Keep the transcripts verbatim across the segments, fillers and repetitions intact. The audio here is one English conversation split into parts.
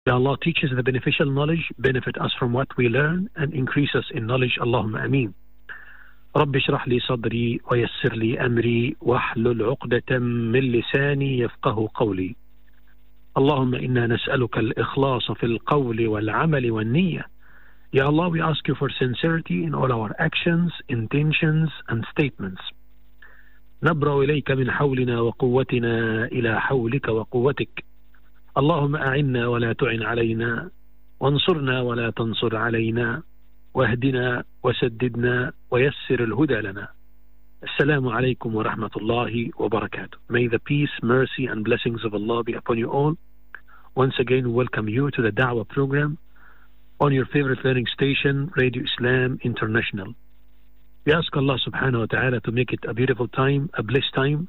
Ya Allah, teach us the beneficial knowledge, benefit us from what we learn, and increase us in knowledge. Allahumma ameen. رب اشرح لي صدري ويسر لي أمري واحلل عقدة من لساني يفقه قولي. اللهم إنا نسألك الإخلاص في القول والعمل والنية. Ya Allah, we ask you for sincerity in all our actions, intentions, and statements. نبرأ إليك من حولنا وقوتنا إلى حولك وقوتك. اللهم أعنا ولا تعن علينا، وانصرنا ولا تنصر علينا، واهدنا وسددنا ويسر الهدى لنا. Assalamu alaikum wa rahmatullahi wa barakatuh. May the peace, mercy, and blessings of Allah be upon you all. Once again, welcome you to the Da'wah program on your favorite learning station, Radio Islam International. We ask Allah subhanahu wa ta'ala to make it a beautiful time, a blessed time,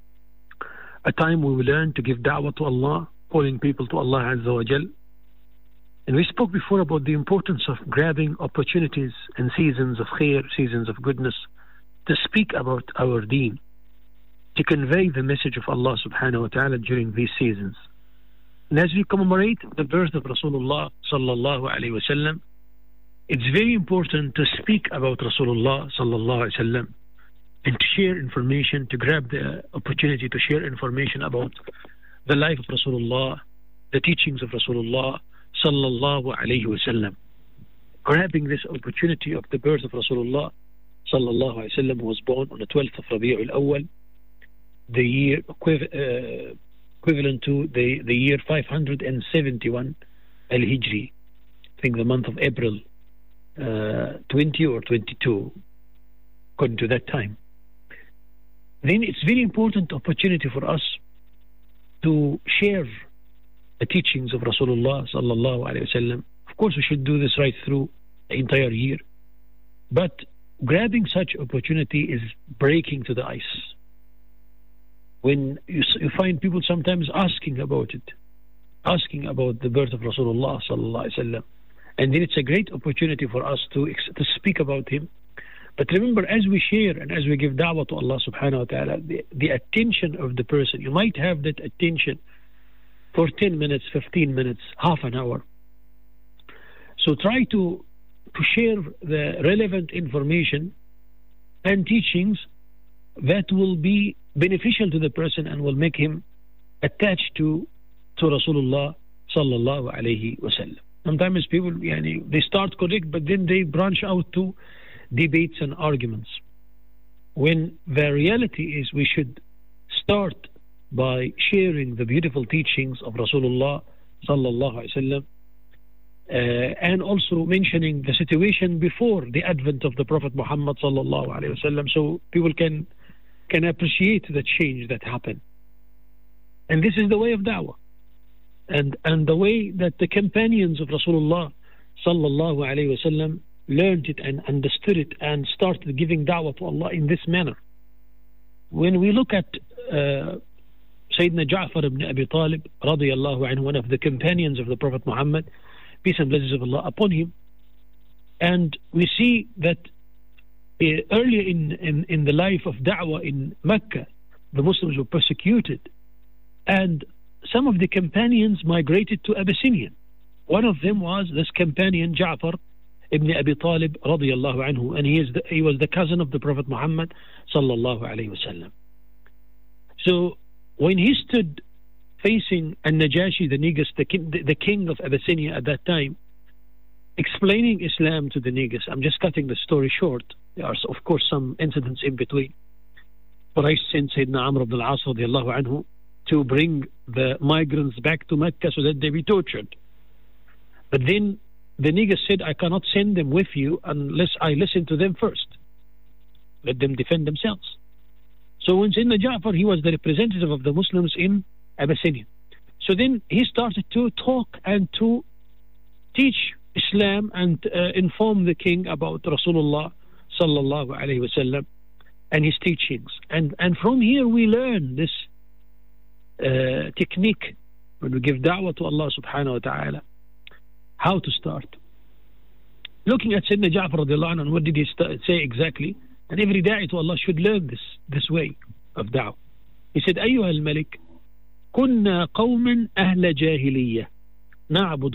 a time we will learn to give da'wah to Allah, calling people to Allah Azza wa Jal. And we spoke before about the importance of grabbing opportunities and seasons of khair, seasons of goodness, to speak about our deen, to convey the message of Allah subhanahu wa ta'ala during these seasons. And as we commemorate the birth of Rasulullah sallallahu alayhi wa sallam, it's very important to speak about Rasulullah sallallahu alayhi wa sallam and to share information, to grab the opportunity to share information about the life of Rasulullah, the teachings of Rasulullah sallallahu alayhi wa sallam. Grabbing this opportunity of the birth of Rasulullah sallallahu alayhi wa sallam, who was born on the twelfth of Rabi'ul Awwal, the year equiv- uh, equivalent to the, the year five hundred seventy-one Al-Hijri, I think the month of April uh, twenty or twenty-two, according to that time. Then it's very important opportunity for us to share the teachings of Rasulullah sallallahu alayhi wa sallam. Of course, we should do this right through the entire year, but grabbing such opportunity is breaking to the ice. When you, you find people sometimes asking about it, asking about the birth of Rasulullah sallallahu alayhi wa sallam, and then it's a great opportunity for us to, to speak about him. But remember, as we share and as we give da'wah to Allah subhanahu wa ta'ala, the, the attention of the person, you might have that attention for ten minutes, fifteen minutes, half an hour. So try to to share the relevant information and teachings that will be beneficial to the person and will make him attached to to Rasulullah sallallahu alayhi wa sallam. Sometimes people, yani, they start correct, but then they branch out to debates and arguments, when the reality is we should start by sharing the beautiful teachings of Rasulullah sallallahu alaihi wasallam, uh, and also mentioning the situation before the advent of the Prophet Muhammad sallallahu alaihi wasallam, so people can can appreciate the change that happened. And this is the way of da'wah, and and the way that the companions of Rasulullah sallallahu alaihi wasallam learned it and understood it and started giving da'wah to Allah in this manner. When we look at uh, Sayyidina Ja'far ibn Abi Talib radiyallahu anhu, one of the companions of the Prophet Muhammad, peace and blessings of Allah upon him, and we see that uh, earlier in, in, in the life of da'wah in Mecca, the Muslims were persecuted, and some of the companions migrated to Abyssinia. One of them was this companion Ja'far ibn Abi Talib radiyallahu anhu, and he is the, he was the cousin of the Prophet Muhammad sallallahu alayhi wa sallam. So when he stood facing An-Najashi, the Negus, the king, the, the king of Abyssinia at that time, explaining Islam to the Negus, I'm just cutting the story short. There are of course some incidents in between. Quraysh sent Sayyidina Amr ibn al-As radiyallahu anhu to bring the migrants back to Mecca so that they be tortured. But then the Negus said, I cannot send them with you unless I listen to them first. Let them defend themselves. So when Sayyidina Ja'far, he was the representative of the Muslims in Abyssinia. So then he started to talk and to teach Islam and uh, inform the king about Rasulullah sallallahu alayhi wa sallam and his teachings. And, and from here we learn this uh, technique when we give da'wah to Allah subhanahu wa ta'ala. How to start. Looking at Sayyidina Ja'far radiallahu anhu, what did he st- say exactly? And every da'i to Allah should learn this this way of da'wah. He said, أيها الملك كنا قوما أهل جاهلية نعبد